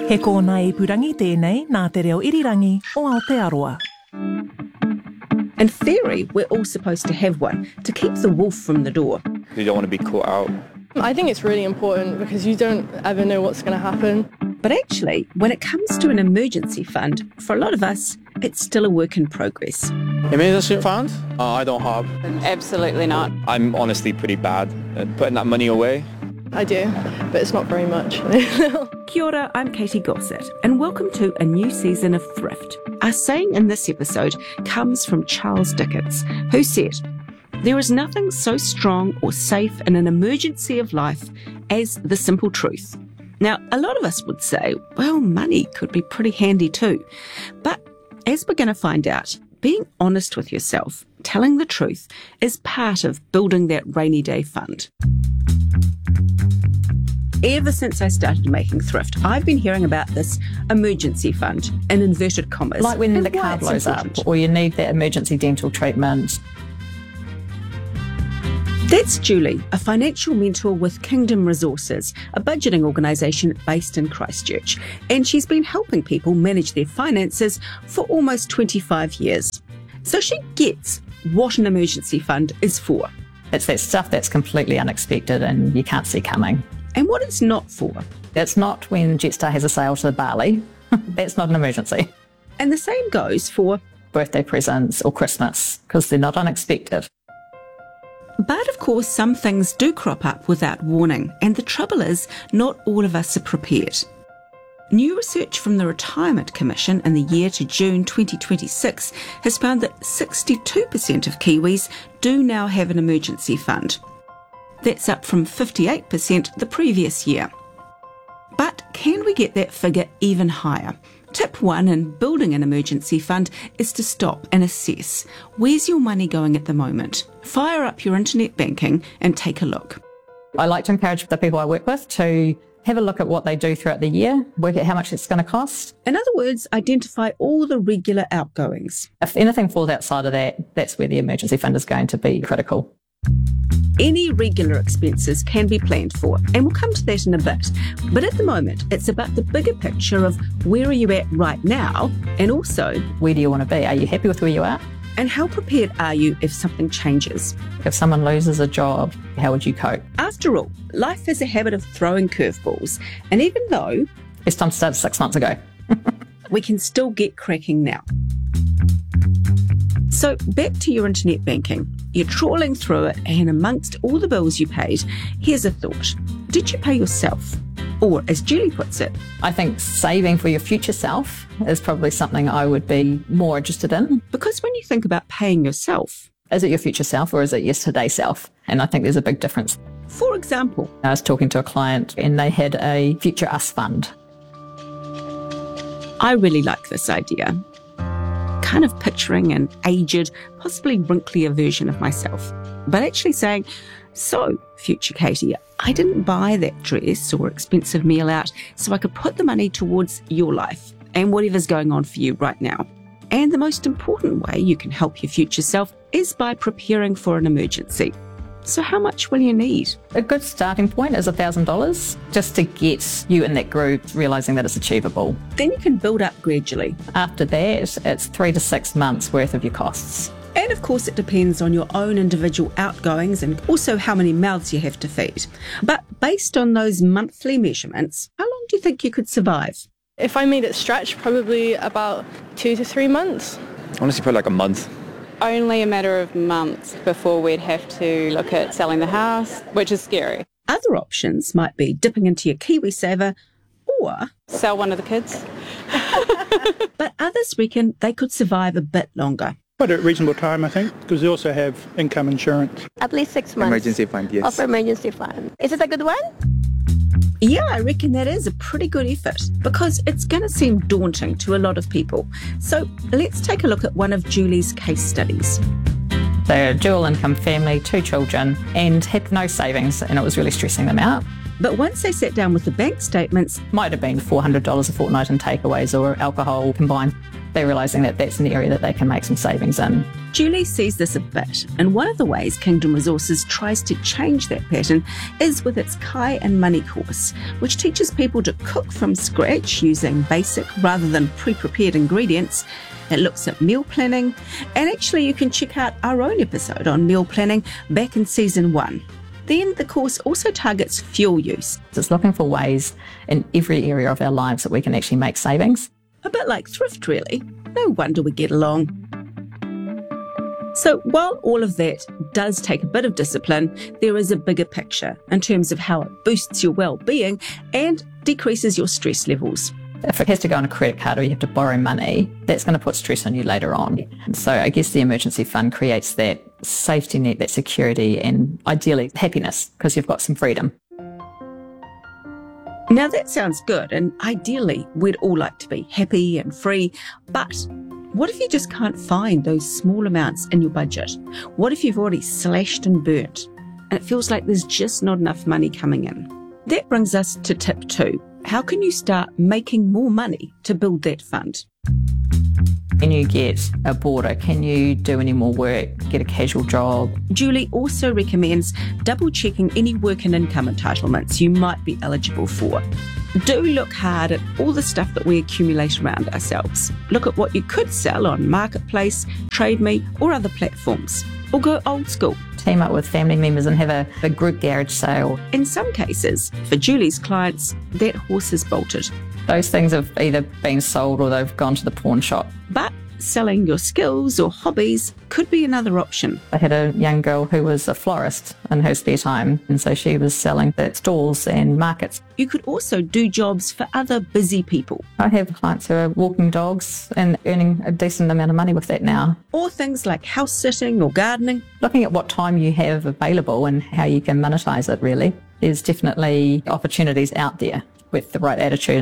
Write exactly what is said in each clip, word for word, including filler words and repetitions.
He kōna ipurangi tēnei nā te reo irirangi o Aotearoa. In theory, we're all supposed to have one to keep the wolf from the door. You don't want to be caught out. I think it's really important because you don't ever know what's going to happen. But actually, when it comes to an emergency fund, for a lot of us, it's still a work in progress. Emergency fund? Uh, I don't have. Absolutely not. I'm honestly pretty bad at putting that money away. I do, but it's not very much. Kia ora, I'm Katie Gossett, and welcome to a new season of Thrift. Our saying in this episode comes from Charles Dickens, who said, "There is nothing so strong or safe in an emergency of life as the simple truth." Now, a lot of us would say, well, money could be pretty handy too. But as we're going to find out, being honest with yourself, telling the truth, is part of building that rainy day fund. Ever since I started making Thrift, I've been hearing about this emergency fund, in inverted commas. Like when and the car why it's blows important. up or you need that emergency dental treatment. That's Julie, a financial mentor with Kingdom Resources, a budgeting organisation based in Christchurch. And she's been helping people manage their finances for almost twenty-five years. So she gets what an emergency fund is for. It's that stuff that's completely unexpected and you can't see coming. And what it's not for. It's not when Jetstar has a sale to Bali. That's not an emergency. And the same goes for birthday presents or Christmas, because they're not unexpected. But of course, some things do crop up without warning, and the trouble is, not all of us are prepared. New research from the Retirement Commission in the year to June twenty twenty-six has found that sixty-two percent of Kiwis do now have an emergency fund. That's up from fifty-eight percent the previous year. But can we get that figure even higher? Tip one in building an emergency fund is to stop and assess. Where's your money going at the moment? Fire up your internet banking and take a look. I like to encourage the people I work with to have a look at what they do throughout the year, work out how much it's going to cost. In other words, identify all the regular outgoings. If anything falls outside of that, that's where the emergency fund is going to be critical. Any regular expenses can be planned for, and we'll come to that in a bit. But at the moment, it's about the bigger picture of where are you at right now, and also where do you want to be? Are you happy with where you are? And how prepared are you if something changes? If someone loses a job, how would you cope? After all, life has a habit of throwing curveballs, and even though it's time to start six months ago, we can still get cracking now. So back to your internet banking. You're trawling through it, and amongst all the bills you paid, here's a thought. Did you pay yourself? Or, as Julie puts it, I think saving for your future self is probably something I would be more interested in. Because when you think about paying yourself, is it your future self or is it your today self? And I think there's a big difference. For example, I was talking to a client and they had a Future Us fund. I really like this idea. Kind of picturing an aged, possibly wrinklier version of myself, but actually saying, so, future Katie, I didn't buy that dress or expensive meal out so I could put the money towards your life and whatever's going on for you right now. And the most important way you can help your future self is by preparing for an emergency. So how much will you need? A good starting point is one thousand dollars, just to get you in that group, realising that it's achievable. Then you can build up gradually. After that, it's three to six months worth of your costs. And of course it depends on your own individual outgoings and also how many mouths you have to feed. But based on those monthly measurements, how long do you think you could survive? If I made it stretch, probably about two to three months. Honestly, probably like a month. Only a matter of months before we'd have to look at selling the house, which is scary. Other options might be dipping into your KiwiSaver or sell one of the kids. But others reckon they could survive a bit longer. Quite a reasonable time, I think, because they also have income insurance. At least six months. Emergency fund, yes. Of emergency fund. Is it a good one? Yeah, I reckon that is a pretty good effort because it's going to seem daunting to a lot of people. So let's take a look at one of Julie's case studies. They're a dual income family, two children, and had no savings, and it was really stressing them out. But once they sat down with the bank statements, might have been four hundred dollars a fortnight in takeaways or alcohol combined. they're realising that that's an area that they can make some savings in. Julie sees this a bit, and one of the ways Kingdom Resources tries to change that pattern is with its Kai and Money course, which teaches people to cook from scratch using basic rather than pre-prepared ingredients. It looks at meal planning, and actually you can check out our own episode on meal planning back in season one. Then the course also targets fuel use. It's looking for ways in every area of our lives that we can actually make savings. A bit like thrift, really. No wonder we get along. So while all of that does take a bit of discipline, there is a bigger picture in terms of how it boosts your well-being and decreases your stress levels. If it has to go on a credit card or you have to borrow money, that's going to put stress on you later on. So I guess the emergency fund creates that safety net, that security, and ideally happiness, because you've got some freedom. Now that sounds good, and ideally we'd all like to be happy and free, but what if you just can't find those small amounts in your budget? What if you've already slashed and burnt, and it feels like there's just not enough money coming in? That brings us to tip two. How can you start making more money to build that fund? Can you get a boarder? Can you do any more work? Get a casual job? Julie also recommends double-checking any work and income entitlements you might be eligible for. Do look hard at all the stuff that we accumulate around ourselves. Look at what you could sell on Marketplace, TradeMe or other platforms. Or go old school. Team up with family members and have a, a group garage sale. In some cases, for Julie's clients, that horse is bolted. Those things have either been sold or they've gone to the pawn shop. But selling your skills or hobbies could be another option. I had a young girl who was a florist in her spare time, and so she was selling at stalls and markets. You could also do jobs for other busy people. I have clients who are walking dogs and earning a decent amount of money with that now. Or things like house sitting or gardening. Looking at what time you have available and how you can monetize it, really. There's definitely opportunities out there with the right attitude.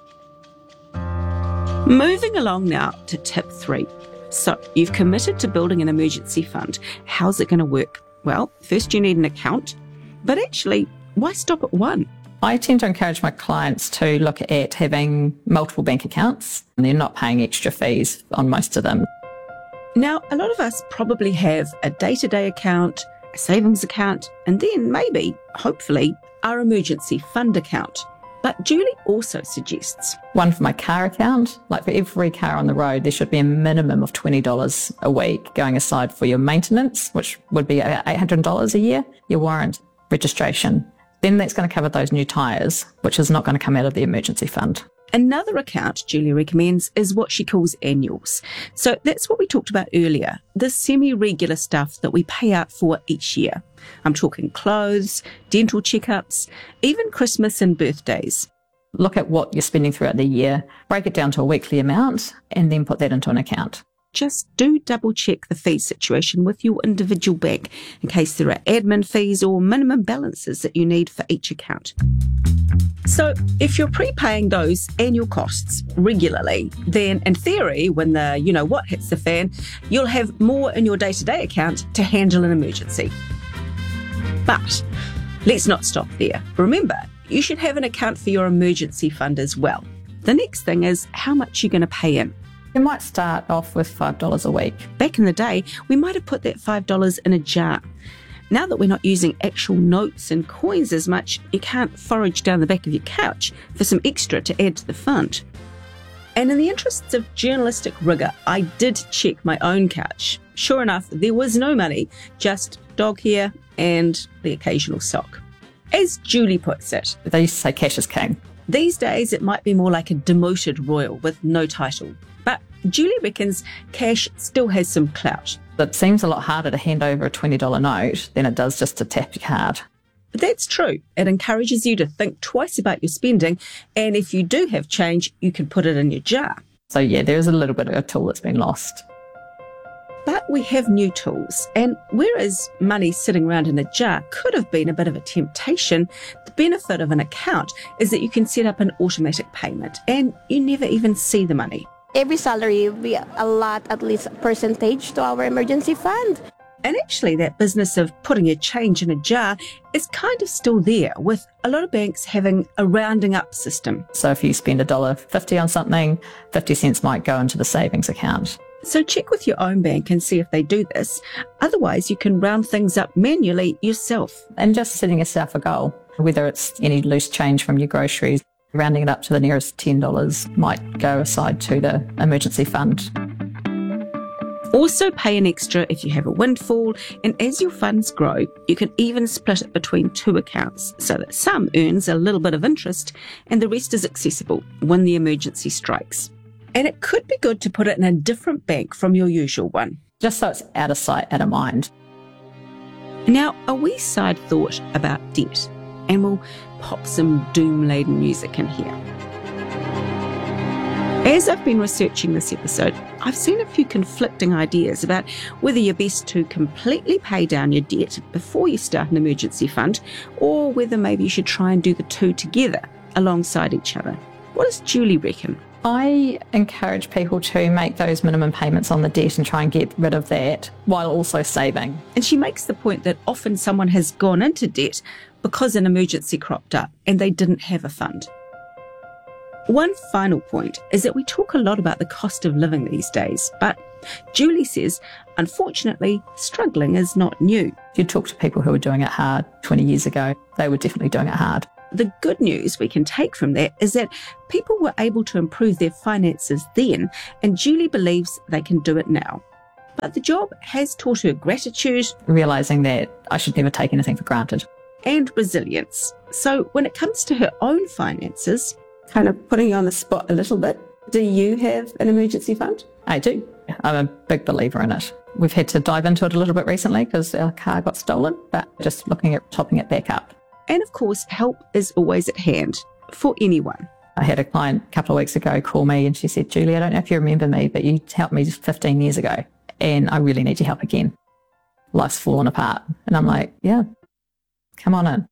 Moving along now to tip three. So you've committed to building an emergency fund. How's it going to work? Well, first you need an account, but actually, why stop at one? I tend to encourage my clients to look at having multiple bank accounts, and they're not paying extra fees on most of them. Now, a lot of us probably have a day-to-day account, a savings account, and then maybe, hopefully, our emergency fund account. But Julie also suggests one for my car account. Like for every car on the road, there should be a minimum of twenty dollars a week going aside for your maintenance, which would be eight hundred dollars a year, your warrant, registration. Then that's going to cover those new tyres, which is not going to come out of the emergency fund. Another account Julie recommends is what she calls annuals. So that's what we talked about earlier, the semi-regular stuff that we pay out for each year. I'm talking clothes, dental checkups, even Christmas and birthdays. Look at what you're spending throughout the year, break it down to a weekly amount, and then put that into an account. Just do double check the fee situation with your individual bank in case there are admin fees or minimum balances that you need for each account. So if you're prepaying those annual costs regularly, then in theory, when the you know what hits the fan, you'll have more in your day-to-day account to handle an emergency. But let's not stop there. Remember, you should have an account for your emergency fund as well. The next thing is how much you're going to pay in. You might start off with five dollars a week. Back in the day, we might have put that five dollars in a jar. Now that we're not using actual notes and coins as much, you can't forage down the back of your couch for some extra to add to the fund. And in the interests of journalistic rigour, I did check my own couch. Sure enough, there was no money, just dog hair and the occasional sock. As Julie puts it, they used to say cash is king. These days it might be more like a demoted royal with no title. But Julie reckons cash still has some clout. It seems a lot harder to hand over a twenty dollar note than it does just to tap your card. But that's true. It encourages you to think twice about your spending, and if you do have change, you can put it in your jar. So yeah, there is a little bit of a tool that's been lost. But we have new tools, and whereas money sitting around in a jar could have been a bit of a temptation, the benefit of an account is that you can set up an automatic payment, and you never even see the money. Every salary, we allot at least a percentage to our emergency fund. And actually, that business of putting a change in a jar is kind of still there, with a lot of banks having a rounding up system. So if you spend one dollar fifty on something, fifty cents might go into the savings account. So check with your own bank and see if they do this. Otherwise, you can round things up manually yourself. And just setting yourself a goal, whether it's any loose change from your groceries, rounding it up to the nearest ten dollars might go aside to the emergency fund. Also pay an extra if you have a windfall, and as your funds grow, you can even split it between two accounts so that some earns a little bit of interest and the rest is accessible when the emergency strikes. And it could be good to put it in a different bank from your usual one. Just so it's out of sight, out of mind. Now, a wee side thought about debt, and we'll pop some doom-laden music in here. As I've been researching this episode, I've seen a few conflicting ideas about whether you're best to completely pay down your debt before you start an emergency fund, or whether maybe you should try and do the two together alongside each other. What does Julie reckon? I encourage people to make those minimum payments on the debt and try and get rid of that while also saving. And she makes the point that often someone has gone into debt because an emergency cropped up and they didn't have a fund. One final point is that we talk a lot about the cost of living these days, but Julie says, unfortunately, struggling is not new. If you talk to people who were doing it hard twenty years ago, they were definitely doing it hard. The good news we can take from that is that people were able to improve their finances then, and Julie believes they can do it now. But the job has taught her gratitude, realising that I should never take anything for granted, and resilience. So when it comes to her own finances, kind of putting you on the spot a little bit, do you have an emergency fund? I do. I'm a big believer in it. We've had to dive into it a little bit recently because our car got stolen, but just looking at topping it back up. And of course, help is always at hand for anyone. I had a client a couple of weeks ago call me and she said, Julie, I don't know if you remember me, but you helped me fifteen years ago and I really need your help again. Life's fallen apart. And I'm like, yeah, come on in.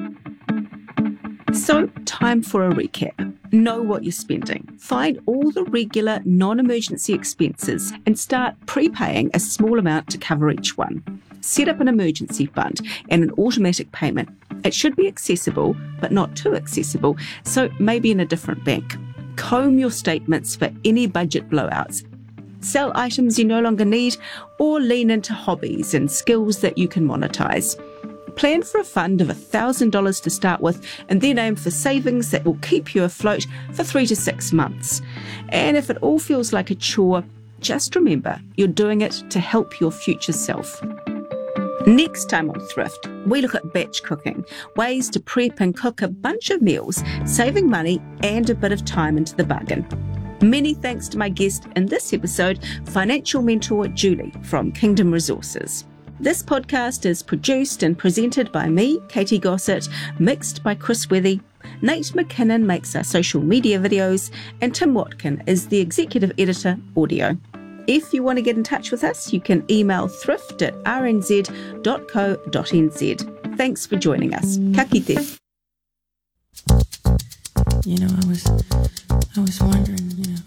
So, time for a recap. Know what you're spending. Find all the regular non-emergency expenses and start prepaying a small amount to cover each one. Set up an emergency fund and an automatic payment. It should be accessible, but not too accessible, so maybe in a different bank. Comb your statements for any budget blowouts. Sell items you no longer need, or lean into hobbies and skills that you can monetize. Plan for a fund of one thousand dollars to start with, and then aim for savings that will keep you afloat for three to six months. And if it all feels like a chore, just remember you're doing it to help your future self. Next time on Thrift, we look at batch cooking, ways to prep and cook a bunch of meals, saving money and a bit of time into the bargain. Many thanks to my guest in this episode, financial mentor Julie from Kingdom Resources. This podcast is produced and presented by me, Katie Gossett, mixed by Chris Wethy. Nate McKinnon makes our social media videos, and Tim Watkin is the executive editor, audio. If you want to get in touch with us, you can email thrift at r n z dot co dot n z. Thanks for joining us. Ka kite. You know, I was, I was wondering, you know.